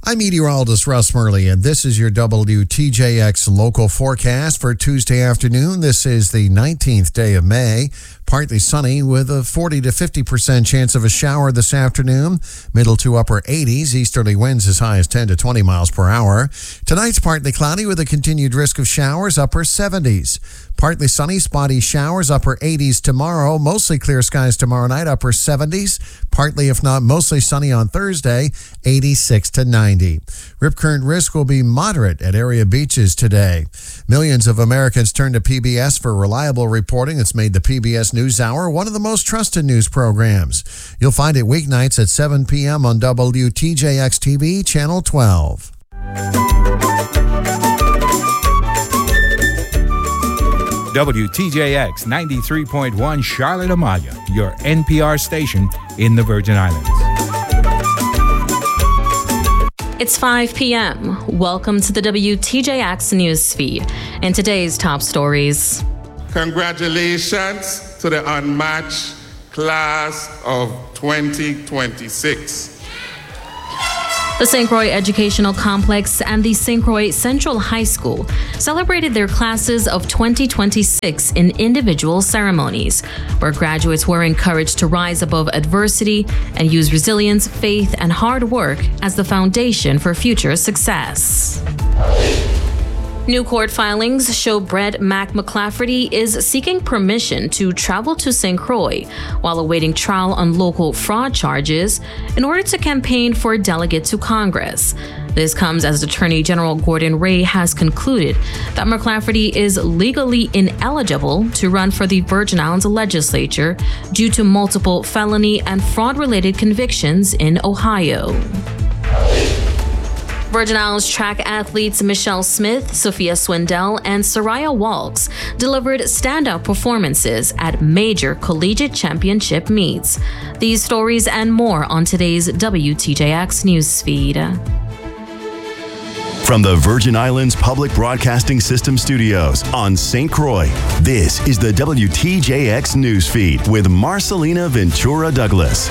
I'm meteorologist Russ Murley, and this is your WTJX local forecast for Tuesday afternoon. This is the 19th day of May. Partly sunny with a 40 to 50% chance of a shower this afternoon. Middle to upper 80s. Easterly winds as high as 10 to 20 miles per hour. Tonight's partly cloudy with a continued risk of showers, upper 70s. Partly sunny, spotty showers, upper 80s tomorrow. Mostly clear skies tomorrow night, upper 70s. Partly, if not mostly sunny on Thursday, 86 to 90. Rip current risk will be moderate at area beaches today. Millions of Americans turn to PBS for reliable reporting that's made the PBS NewsHour one of the most trusted news programs. You'll find it weeknights at 7 p.m. on WTJX TV, Channel 12. WTJX 93.1 Charlotte Amalia, your NPR station in the Virgin Islands. It's 5 p.m. Welcome to the WTJX news feed. And today's top stories. Congratulations to the unmatched class of 2026. The St. Croix Educational Complex and the St. Croix Central High School celebrated their classes of 2026 in individual ceremonies, where graduates were encouraged to rise above adversity and use resilience, faith, and hard work as the foundation for future success. New court filings show Brett McLafferty is seeking permission to travel to St. Croix while awaiting trial on local fraud charges in order to campaign for a delegate to Congress. This comes as Attorney General Gordon Ray has concluded that McLafferty is legally ineligible to run for the Virgin Islands legislature due to multiple felony and fraud-related convictions in Ohio. Virgin Islands track athletes Michelle Smith, Sophia Swindell, and Soraya Walks delivered standout performances at major collegiate championship meets. These stories and more on today's WTJX newsfeed. From the Virgin Islands Public Broadcasting System studios on St. Croix, this is the WTJX newsfeed with Marcelina Ventura Douglas.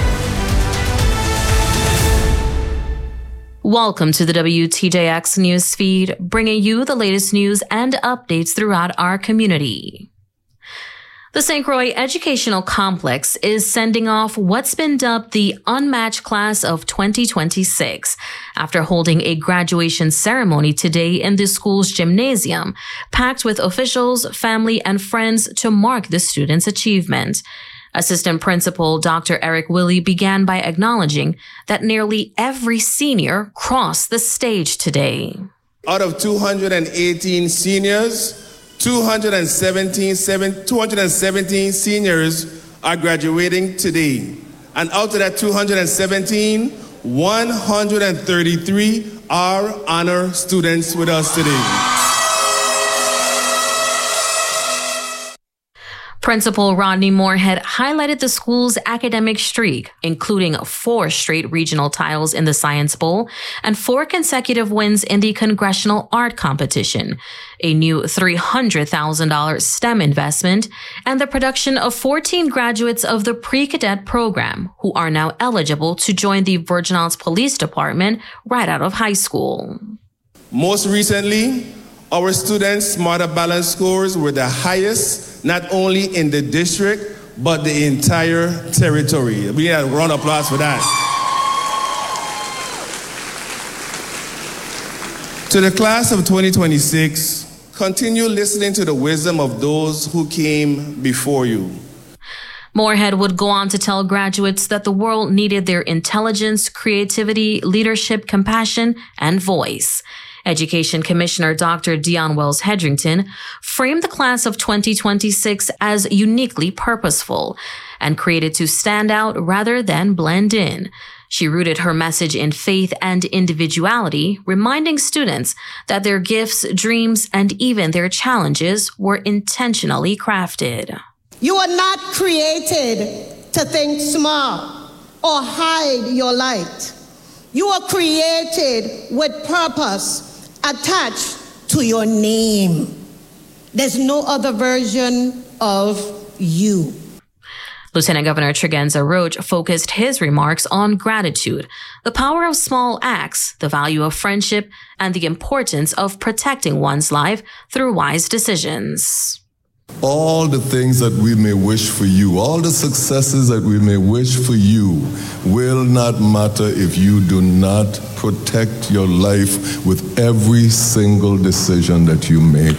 Welcome to the WTJX newsfeed, bringing you the latest news and updates throughout our community. The St. Croix Educational Complex is sending off what's been dubbed the unmatched class of 2026 after holding a graduation ceremony today in the school's gymnasium, packed with officials, family, and friends to mark the students' achievement. Assistant Principal Dr. Eric Willey began by acknowledging that nearly every senior crossed the stage today. Out of 218 seniors, 217 seniors are graduating today. And out of that 217, 133 are honor students with us today. Principal Rodney Moorhead highlighted the school's academic streak, including 4 straight regional titles in the Science Bowl and 4 consecutive wins in the Congressional Art Competition, a new $300,000 STEM investment, and the production of 14 graduates of the pre-cadet program who are now eligible to join the Virgin Islands Police Department right out of high school. Most recently, our students' Smarter Balance scores were the highest not only in the district, but the entire territory. We had a round of applause for that. To the class of 2026, continue listening to the wisdom of those who came before you. Moorhead would go on to tell graduates that the world needed their intelligence, creativity, leadership, compassion, and voice. Education Commissioner Dr. Dion Wells Hedrington framed the class of 2026 as uniquely purposeful and created to stand out rather than blend in. She rooted her message in faith and individuality, reminding students that their gifts, dreams, and even their challenges were intentionally crafted. You are not created to think small or hide your light. You are created with purpose attached to your name. There's no other version of you. Lieutenant Governor Tregenza Roach focused his remarks on gratitude, the power of small acts, the value of friendship, and the importance of protecting one's life through wise decisions. All the things that we may wish for you, all the successes that we may wish for you, will not matter if you do not protect your life with every single decision that you make.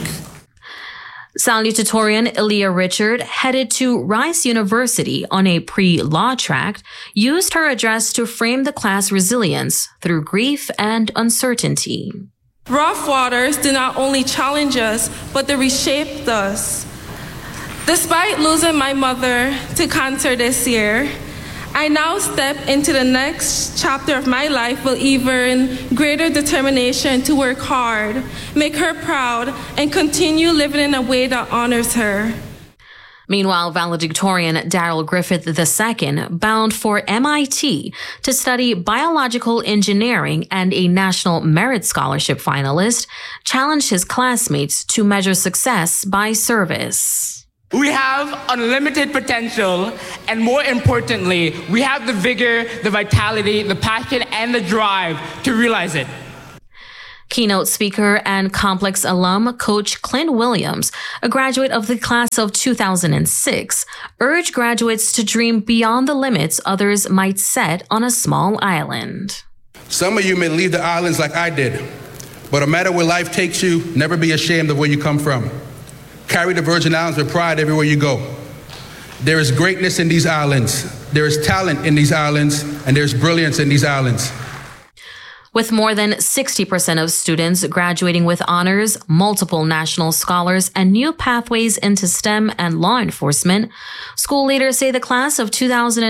Salutatorian Elia Richard, headed to Rice University on a pre-law track, used her address to frame the class resilience through grief and uncertainty. Rough waters do not only challenge us, but they reshaped us. Despite losing my mother to cancer this year, I now step into the next chapter of my life with even greater determination to work hard, make her proud, and continue living in a way that honors her. Meanwhile, valedictorian Daryl Griffith II, bound for MIT to study biological engineering and a National Merit Scholarship finalist, challenged his classmates to measure success by service. We have unlimited potential, and more importantly, we have the vigor, the vitality, the passion, and the drive to realize it. Keynote speaker and Complex alum Coach Clint Williams, a graduate of the class of 2006, urged graduates to dream beyond the limits others might set on a small island. Some of you may leave the islands like I did, but no matter where life takes you, never be ashamed of where you come from. Carry the Virgin Islands with pride everywhere you go. There is greatness in these islands. There is talent in these islands, and there's brilliance in these islands. With more than 60% of students graduating with honors, multiple national scholars, and new pathways into STEM and law enforcement, school leaders say the class of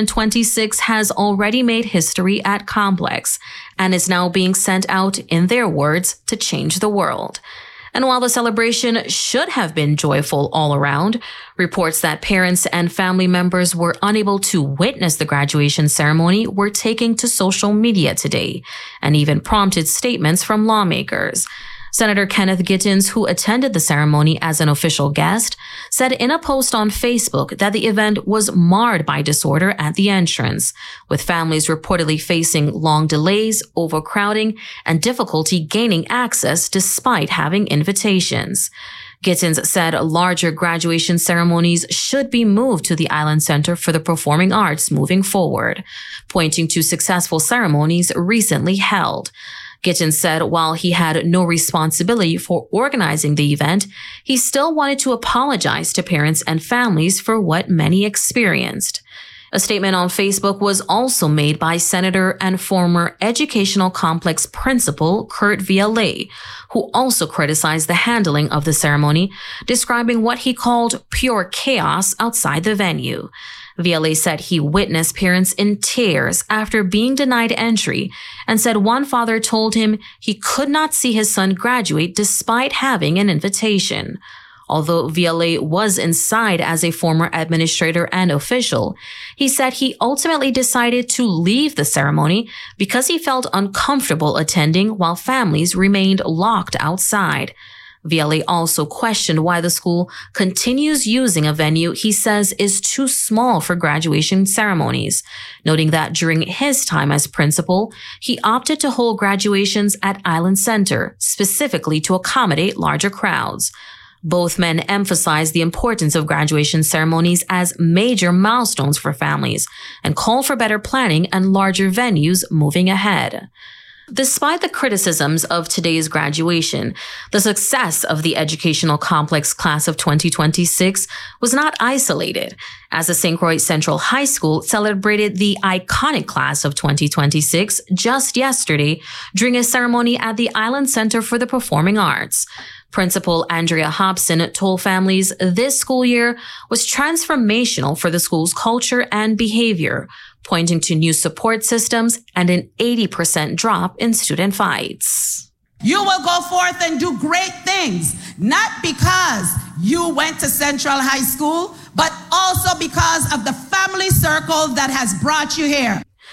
2026 has already made history at Complex and is now being sent out, in their words, to change the world. And while the celebration should have been joyful all around, reports that parents and family members were unable to witness the graduation ceremony were taking to social media today, and even prompted statements from lawmakers. Senator Kenneth Gittens, who attended the ceremony as an official guest, said in a post on Facebook that the event was marred by disorder at the entrance, with families reportedly facing long delays, overcrowding, and difficulty gaining access despite having invitations. Gittens said larger graduation ceremonies should be moved to the Island Center for the Performing Arts moving forward, pointing to successful ceremonies recently held. Gittens said while he had no responsibility for organizing the event, he still wanted to apologize to parents and families for what many experienced. A statement on Facebook was also made by Senator and former Educational Complex principal Kurt Vialet, who also criticized the handling of the ceremony, describing what he called pure chaos outside the venue. Vialet said he witnessed parents in tears after being denied entry and said one father told him he could not see his son graduate despite having an invitation. Although Vialet was inside as a former administrator and official, he said he ultimately decided to leave the ceremony because he felt uncomfortable attending while families remained locked outside. Vialet also questioned why the school continues using a venue he says is too small for graduation ceremonies, noting that during his time as principal, he opted to hold graduations at Island Center, specifically to accommodate larger crowds. Both men emphasized the importance of graduation ceremonies as major milestones for families and called for better planning and larger venues moving ahead. Despite the criticisms of today's graduation, the success of the Educational Complex class of 2026 was not isolated, as the St. Croix Central High School celebrated the iconic class of 2026 just yesterday during a ceremony at the Island Center for the Performing Arts. Principal Andrea Hobson told families this school year was transformational for the school's culture and behavior, pointing to new support systems and an 80% drop in student fights. You will go forth and do great things, not because you went to Central High School, but also because of the family circle that has brought you here.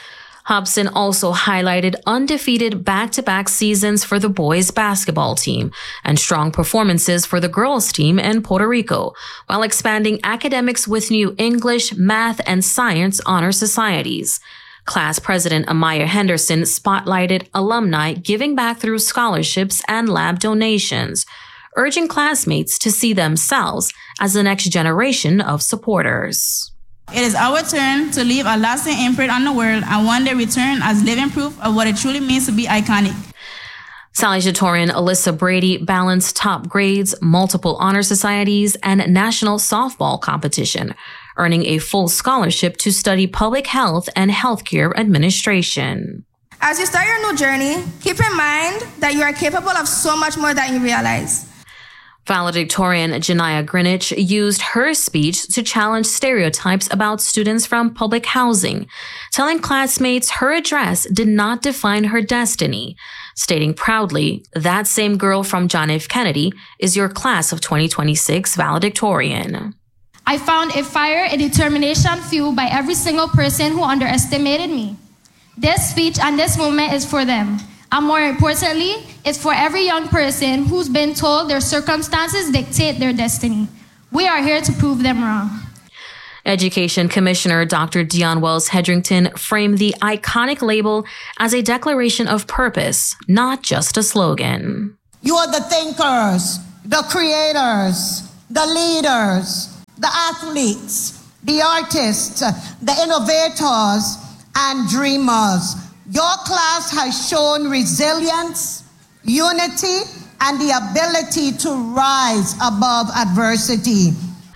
Hobson also highlighted undefeated back-to-back seasons for the boys basketball team and strong performances for the girls team in Puerto Rico, while expanding academics with new English, math, and science honor societies. Class President Amaya Henderson spotlighted alumni giving back through scholarships and lab donations, urging classmates to see themselves as the next generation of supporters. It is our turn to leave a lasting imprint on the world and one day return as living proof of what it truly means to be iconic. Salutatorian Alyssa Brady balanced top grades, multiple honor societies, and national softball competition, earning a full scholarship to study public health and healthcare administration. As you start your new journey, keep in mind that you are capable of so much more than you realize. Valedictorian Janiyah Greenwich used her speech to challenge stereotypes about students from public housing, telling classmates her address did not define her destiny, stating proudly, "That same girl from John F. Kennedy is your class of 2026 valedictorian." I found a fire and determination fueled by every single person who underestimated me. This speech and this moment is for them. And more importantly, it's for every young person who's been told their circumstances dictate their destiny. We are here to prove them wrong. Education Commissioner Dr. Dion Wells Hedrington framed the iconic label as a declaration of purpose, not just a slogan. You are the thinkers, the creators, the leaders, the athletes, the artists, the innovators, and dreamers. Your class has shown resilience, unity, and the ability to rise above adversity.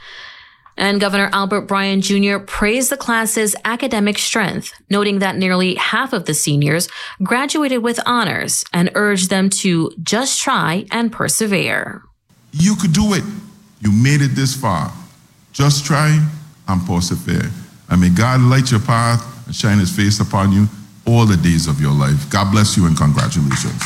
And Governor Albert Bryan Jr. praised the class's academic strength, noting that nearly half of the seniors graduated with honors and urged them to just try and persevere. You could do it. You made it this far. Just try and persevere. And may God light your path and shine his face upon you all the days of your life. God bless you and congratulations.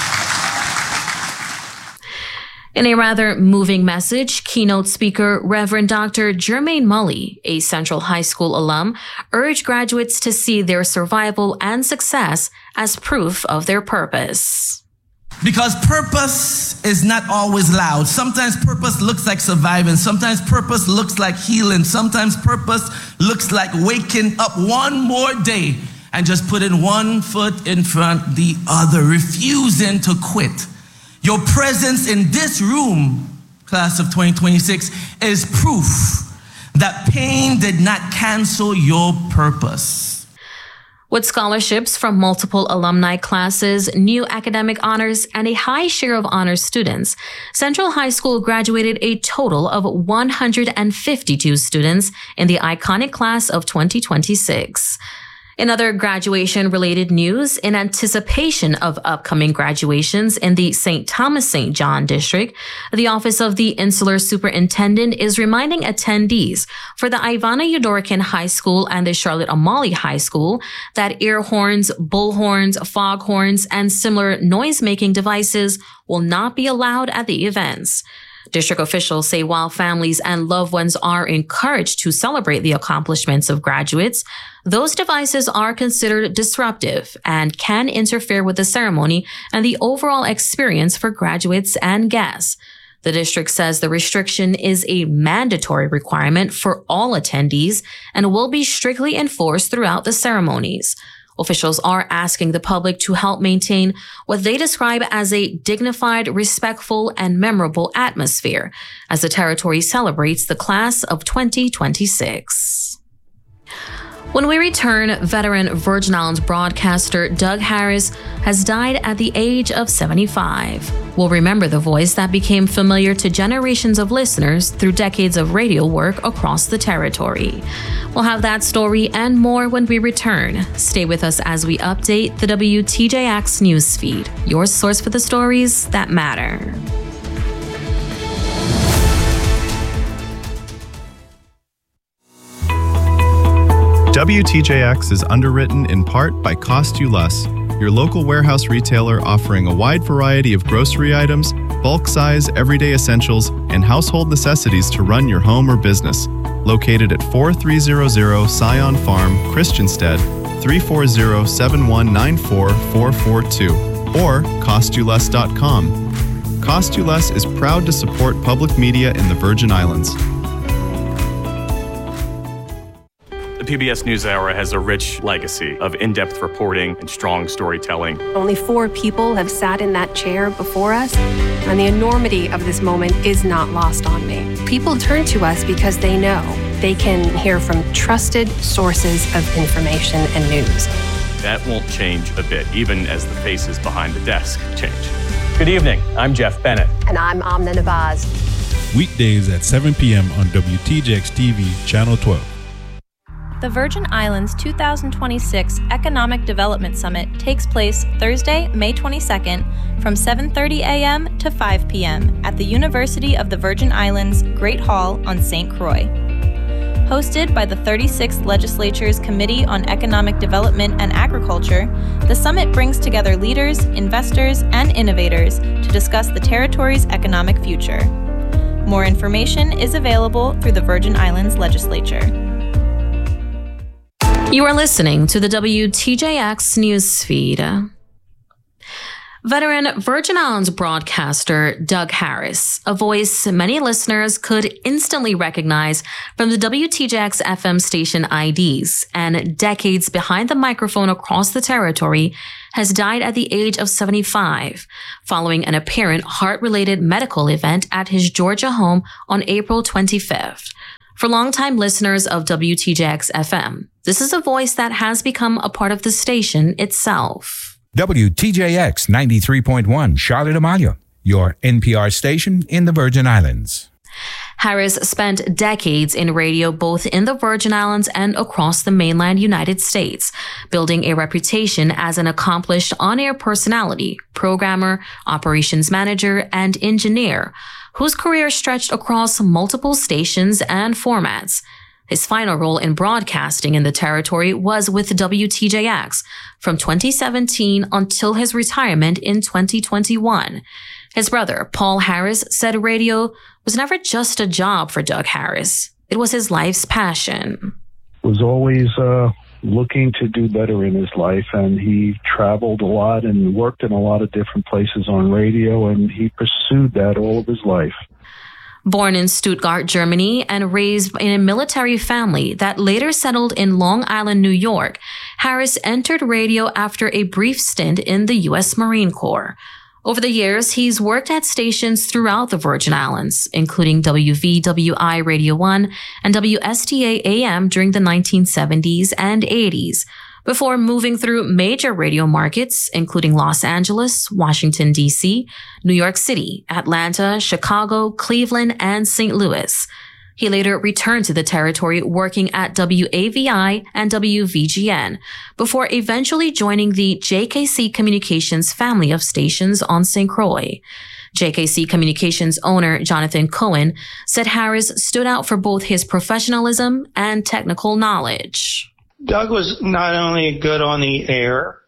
In a rather moving message, keynote speaker Reverend Dr. Jermaine Mully, a Central High School alum, urged graduates to see their survival and success as proof of their purpose. Because purpose is not always loud. Sometimes purpose looks like surviving. Sometimes purpose looks like healing. Sometimes purpose looks like waking up one more day and just putting one foot in front of the other, refusing to quit. Your presence in this room, class of 2026, is proof that pain did not cancel your purpose. With scholarships from multiple alumni classes, new academic honors, and a high share of honors students, Central High School graduated a total of 152 students in the iconic class of 2026. In other graduation-related news, in anticipation of upcoming graduations in the St. Thomas St. John district, the Office of the Insular Superintendent is reminding attendees for the Ivana Yudorican High School and the Charlotte Amalie High School that air horns, bullhorns, foghorns, and similar noise-making devices will not be allowed at the events. District officials say while families and loved ones are encouraged to celebrate the accomplishments of graduates, those devices are considered disruptive and can interfere with the ceremony and the overall experience for graduates and guests. The district says the restriction is a mandatory requirement for all attendees and will be strictly enforced throughout the ceremonies. Officials are asking the public to help maintain what they describe as a dignified, respectful, and memorable atmosphere as the territory celebrates the class of 2026. When we return, veteran Virgin Islands broadcaster Doug Harris has died at the age of 75. We'll remember the voice that became familiar to generations of listeners through decades of radio work across the territory. We'll have that story and more when we return. Stay with us as we update the WTJX newsfeed, your source for the stories that matter. WTJX is underwritten in part by Cost You Less, your local warehouse retailer offering a wide variety of grocery items, bulk size, everyday essentials, and household necessities to run your home or business. Located at 4300 Scion Farm, Christiansted, 340-7194442 or costyouless.com. Cost You Less is proud to support public media in the Virgin Islands. The PBS NewsHour has a rich legacy of in-depth reporting and strong storytelling. Only 4 people have sat in that chair before us, and the enormity of this moment is not lost on me. People turn to us because they know they can hear from trusted sources of information and news. That won't change a bit, even as the faces behind the desk change. Good evening. I'm Jeff Bennett. And I'm Amna Nabaz. Weekdays at 7 p.m. on WTJX TV, Channel 12. The Virgin Islands 2026 Economic Development Summit takes place Thursday, May 22nd from 7:30 a.m. to 5 p.m. at the University of the Virgin Islands Great Hall on St. Croix. Hosted by the 36th Legislature's Committee on Economic Development and Agriculture, the summit brings together leaders, investors, and innovators to discuss the territory's economic future. More information is available through the Virgin Islands Legislature. You are listening to the WTJX newsfeed. Veteran Virgin Islands broadcaster Doug Harris, a voice many listeners could instantly recognize from the WTJX FM station IDs and decades behind the microphone across the territory, has died at the age of 75 following an apparent heart-related medical event at his Georgia home on April 25th. For longtime listeners of WTJX FM, this is a voice that has become a part of the station itself. WTJX 93.1 Charlotte Amalia, your NPR station in the Virgin Islands. Harris spent decades in radio both in the Virgin Islands and across the mainland United States, building a reputation as an accomplished on-air personality, programmer, operations manager, and engineer, whose career stretched across multiple stations and formats. His final role in broadcasting in the territory was with WTJX from 2017 until his retirement in 2021. His brother, Paul Harris, said radio was never just a job for Doug Harris. It was his life's passion. Was always looking to do better in his life, and he traveled a lot and worked in a lot of different places on radio, and he pursued that all of his life. Born in Stuttgart, Germany, and raised in a military family that later settled in Long Island, New York, Harris entered radio after a brief stint in the U.S. Marine Corps. Over the years, he's worked at stations throughout the Virgin Islands, including WVWI Radio 1 and WSTA AM during the 1970s and 80s, before moving through major radio markets, including Los Angeles, Washington, D.C., New York City, Atlanta, Chicago, Cleveland, and St. Louis. He later returned to the territory working at WAVI and WVGN before eventually joining the JKC Communications family of stations on St. Croix. JKC Communications owner Jonathan Cohen said Harris stood out for both his professionalism and technical knowledge. Doug was not only good on the air,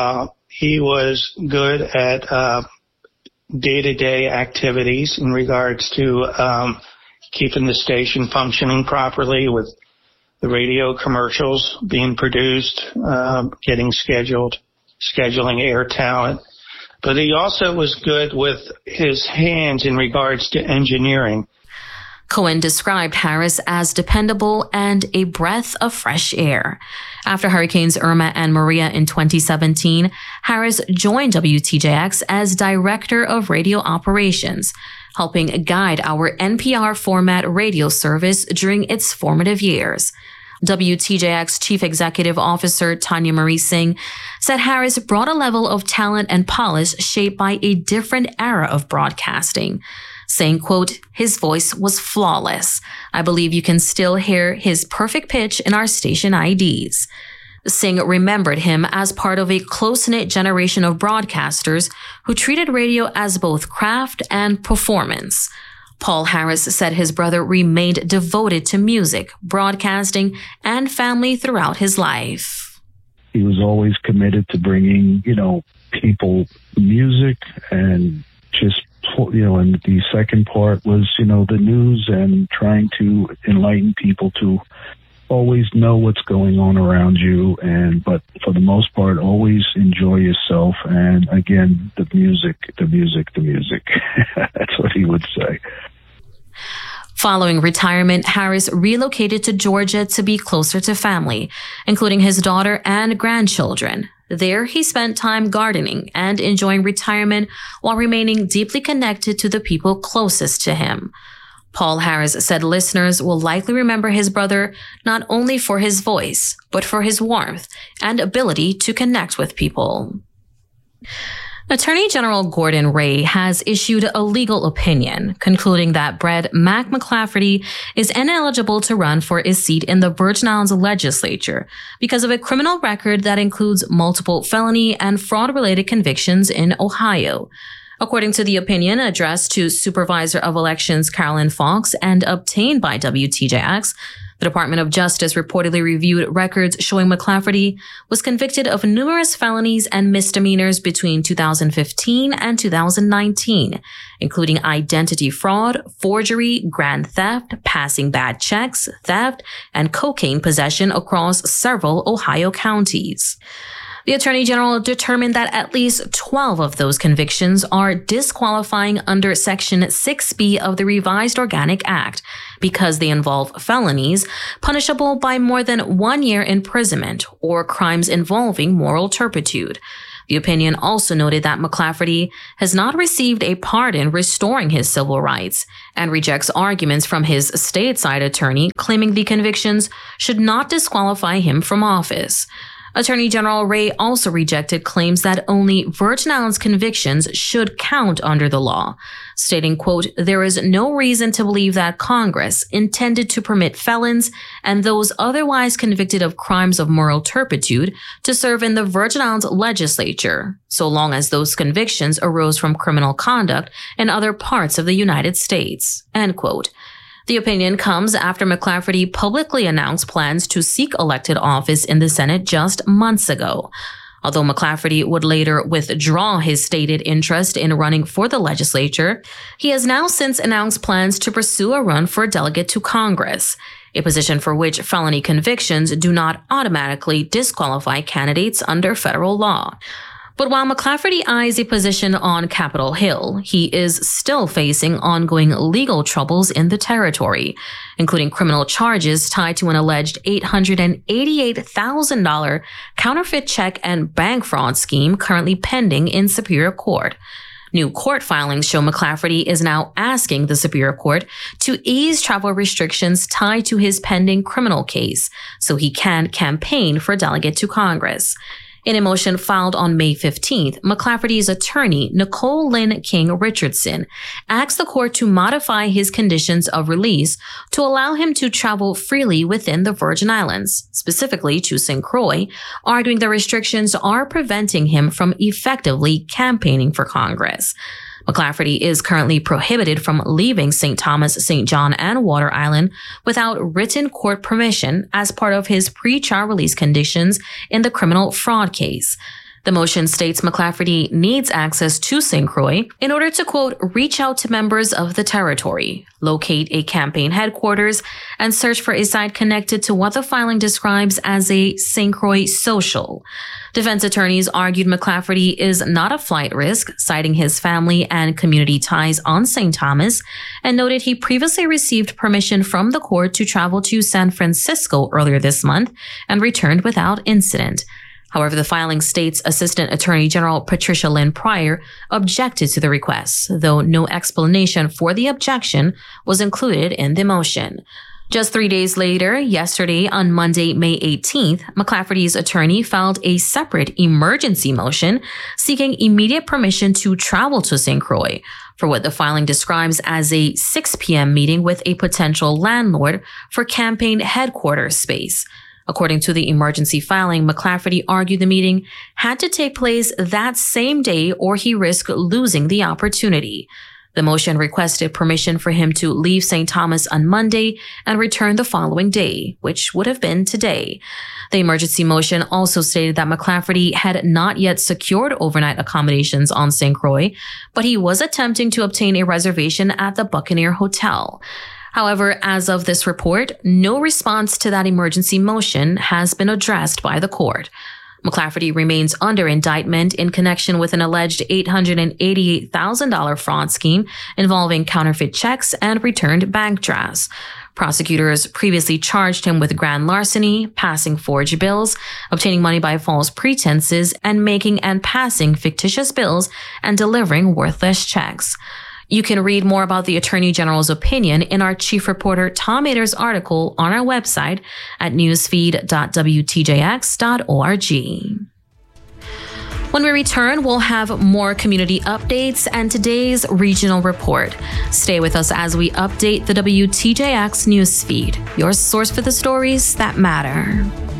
he was good at day-to-day activities in regards to keeping the station functioning properly with the radio commercials being produced, getting scheduled, scheduling air talent. But he also was good with his hands in regards to engineering. Cohen described Harris as dependable and a breath of fresh air. After Hurricanes Irma and Maria in 2017, Harris joined WTJX as Director of Radio Operations, helping guide our NPR format radio service during its formative years. WTJX Chief Executive Officer Tanya Marie Singh said Harris brought a level of talent and polish shaped by a different era of broadcasting, saying, quote, "His voice was flawless. I believe you can still hear his perfect pitch in our station IDs." Singh remembered him as part of a close-knit generation of broadcasters who treated radio as both craft and performance. Paul Harris said his brother remained devoted to music, broadcasting, and family throughout his life. He was always committed to bringing, people music and just, and the second part was, the news and trying to enlighten people to always know what's going on around you, but for the most part, always enjoy yourself. And again, the music. That's what he would say. Following retirement, Harris relocated to Georgia to be closer to family, including his daughter and grandchildren. There, he spent time gardening and enjoying retirement while remaining deeply connected to the people closest to him. Paul Harris said listeners will likely remember his brother not only for his voice, but for his warmth and ability to connect with people. Attorney General Gordon Ray has issued a legal opinion concluding that Brett McLafferty is ineligible to run for a seat in the Virgin Islands legislature because of a criminal record that includes multiple felony and fraud-related convictions in Ohio. According to the opinion addressed to Supervisor of Elections Carolyn Fox and obtained by WTJX, the Department of Justice reportedly reviewed records showing McLafferty was convicted of numerous felonies and misdemeanors between 2015 and 2019, including identity fraud, forgery, grand theft, passing bad checks, theft, and cocaine possession across several Ohio counties. The Attorney General determined that at least 12 of those convictions are disqualifying under Section 6B of the Revised Organic Act because they involve felonies punishable by more than 1 year imprisonment or crimes involving moral turpitude. The opinion also noted that McLafferty has not received a pardon restoring his civil rights and rejects arguments from his stateside attorney claiming the convictions should not disqualify him from office. Attorney General Ray also rejected claims that only Virgin Islands convictions should count under the law, stating, quote, "There is no reason to believe that Congress intended to permit felons and those otherwise convicted of crimes of moral turpitude to serve in the Virgin Islands legislature, so long as those convictions arose from criminal conduct in other parts of the United States," end quote. The opinion comes after McLafferty publicly announced plans to seek elected office in the Senate just months ago. Although McLafferty would later withdraw his stated interest in running for the legislature, he has now since announced plans to pursue a run for a delegate to Congress, a position for which felony convictions do not automatically disqualify candidates under federal law. But while McLafferty eyes a position on Capitol Hill, he is still facing ongoing legal troubles in the territory, including criminal charges tied to an alleged $888,000 counterfeit check and bank fraud scheme currently pending in Superior Court. New court filings show McLafferty is now asking the Superior Court to ease travel restrictions tied to his pending criminal case so he can campaign for delegate to Congress. In a motion filed on May 15th, McLafferty's attorney, Nicole Lynn King Richardson, asked the court to modify his conditions of release to allow him to travel freely within the Virgin Islands, specifically to St. Croix, arguing the restrictions are preventing him from effectively campaigning for Congress. McLafferty is currently prohibited from leaving St. Thomas, St. John, and Water Island without written court permission as part of his pre-trial release conditions in the criminal fraud case. The motion states McLafferty needs access to St. Croix in order to, quote, reach out to members of the territory, locate a campaign headquarters, and search for a site connected to what the filing describes as a St. Croix social. Defense attorneys argued McLafferty is not a flight risk, citing his family and community ties on St. Thomas, and noted he previously received permission from the court to travel to San Francisco earlier this month and returned without incident. However, the filing states Assistant Attorney General Patricia Lynn Pryor objected to the request, though no explanation for the objection was included in the motion. Just 3 days later, yesterday on Monday, May 18th, McLafferty's attorney filed a separate emergency motion seeking immediate permission to travel to St. Croix for what the filing describes as a 6 p.m. meeting with a potential landlord for campaign headquarters space. According to the emergency filing, McLafferty argued the meeting had to take place that same day or he risked losing the opportunity. The motion requested permission for him to leave St. Thomas on Monday and return the following day, which would have been today. The emergency motion also stated that McLafferty had not yet secured overnight accommodations on St. Croix, but he was attempting to obtain a reservation at the Buccaneer Hotel. However, as of this report, no response to that emergency motion has been addressed by the court. McClafferty remains under indictment in connection with an alleged $888,000 fraud scheme involving counterfeit checks and returned bank drafts. Prosecutors previously charged him with grand larceny, passing forged bills, obtaining money by false pretenses, and making and passing fictitious bills and delivering worthless checks. You can read more about the Attorney General's opinion in our chief reporter Tom Ader's article on our website at newsfeed.wtjx.org. When we return, we'll have more community updates and today's regional report. Stay with us as we update the WTJX newsfeed, your source for the stories that matter.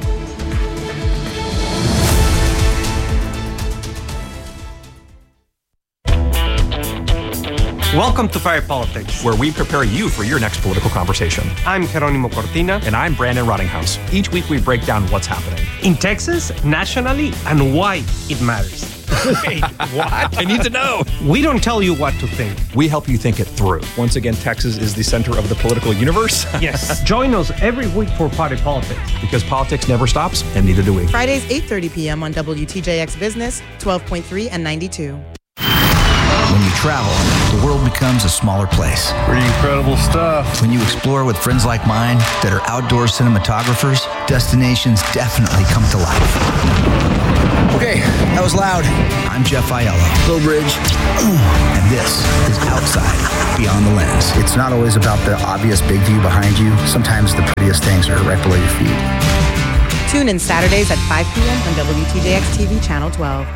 Welcome to Fire Politics, where we prepare you for your next political conversation. I'm Jeronimo Cortina. And I'm Brandon Rottinghouse. Each week we break down what's happening in Texas, nationally, and why it matters. Wait, what? I need to know. We don't tell you what to think. We help you think it through. Once again, Texas is the center of the political universe. Yes. Join us every week for Party Politics. Because politics never stops, and neither do we. Fridays, 8:30 p.m. on WTJX Business, 12.3 and 92. When you travel, the world becomes a smaller place. Pretty incredible stuff. When you explore with friends like mine that are outdoor cinematographers, destinations definitely come to life. Okay, that was loud. I'm Jeff Aiello. Bill Bridge. And this is Outside Beyond the Lens. It's not always about the obvious big view behind you. Sometimes the prettiest things are right below your feet. Tune in Saturdays at 5 p.m. on WTJX TV Channel 12.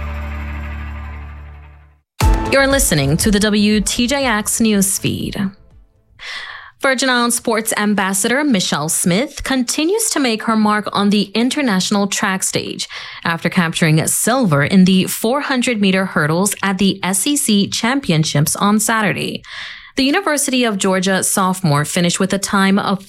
You're listening to the WTJX newsfeed. Virgin Islands Sports Ambassador Michelle Smith continues to make her mark on the international track stage after capturing silver in the 400-meter hurdles at the SEC Championships on Saturday. The University of Georgia sophomore finished with a time of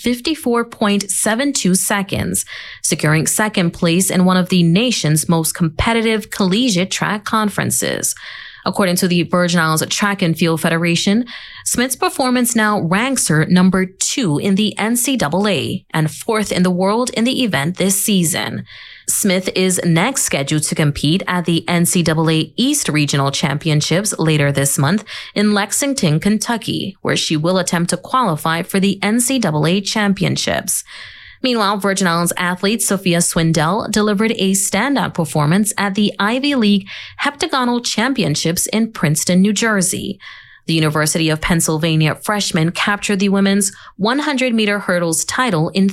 54.72 seconds, securing second place in one of the nation's most competitive collegiate track conferences. According to the Virgin Islands Track and Field Federation, Smith's performance now ranks her number 2 in the NCAA and 4th in the world in the event this season. Smith is next scheduled to compete at the NCAA East Regional Championships later this month in Lexington, Kentucky, where she will attempt to qualify for the NCAA Championships. Meanwhile, Virgin Islands athlete Sophia Swindell delivered a standout performance at the Ivy League Heptagonal Championships in Princeton, New Jersey. The University of Pennsylvania freshman captured the women's 100-meter hurdles title in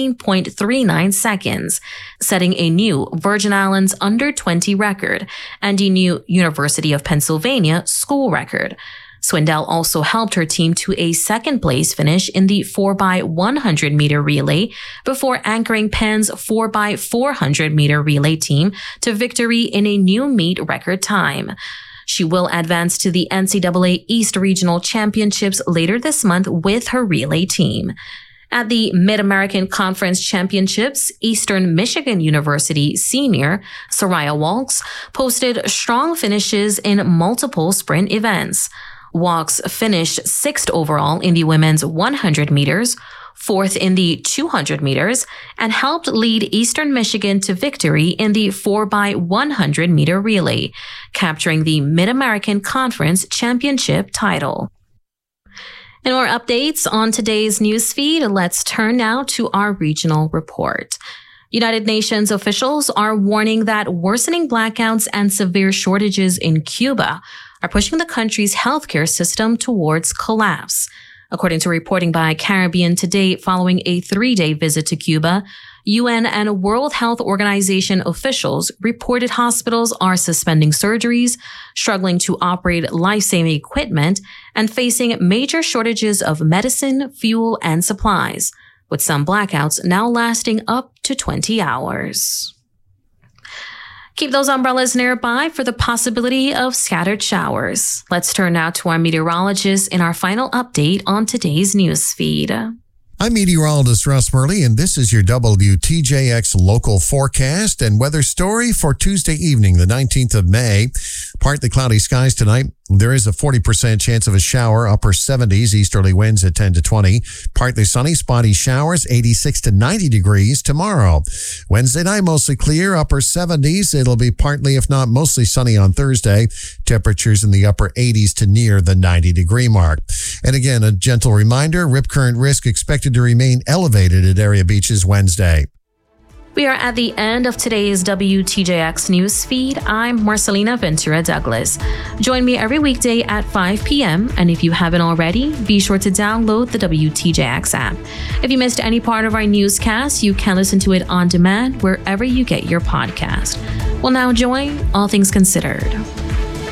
13.39 seconds, setting a new Virgin Islands under-20 record and a new University of Pennsylvania school record. Swindell also helped her team to a second-place finish in the 4x100-meter relay before anchoring Penn's 4x400-meter relay team to victory in a new meet record time. She will advance to the NCAA East Regional Championships later this month with her relay team. At the Mid-American Conference Championships, Eastern Michigan University senior Soraya Walks posted strong finishes in multiple sprint events. Walks finished 6th overall in the women's 100 meters, 4th in the 200 meters, and helped lead Eastern Michigan to victory in the 4x100 meter relay, capturing the Mid-American Conference Championship title. And more updates on today's newsfeed. Let's turn now to our regional report. United Nations officials are warning that worsening blackouts and severe shortages in Cuba are pushing the country's healthcare system towards collapse. According to reporting by Caribbean Today following a 3-day visit to Cuba, UN and World Health Organization officials reported hospitals are suspending surgeries, struggling to operate life-saving equipment, and facing major shortages of medicine, fuel, and supplies, with some blackouts now lasting up to 20 hours. Keep those umbrellas nearby for the possibility of scattered showers. Let's turn now to our meteorologist in our final update on today's news feed. I'm meteorologist Russ Murley, and this is your WTJX local forecast and weather story for Tuesday evening, the 19th of May. Partly cloudy skies tonight, There is a 40% chance of a shower, upper 70s, easterly winds at 10 to 20. Partly sunny, spotty showers, 86 to 90 degrees tomorrow. Wednesday night, mostly clear, upper 70s. It'll be partly, if not mostly sunny on Thursday. Temperatures in the upper 80s to near the 90-degree mark. And again, a gentle reminder, rip current risk expected to remain elevated at area beaches Wednesday. We are at the end of today's WTJX news feed. I'm Marcelina Ventura Douglas. Join me every weekday at 5 p.m. And if you haven't already, be sure to download the WTJX app. If you missed any part of our newscast, you can listen to it on demand wherever you get your podcast. We'll now join All Things Considered.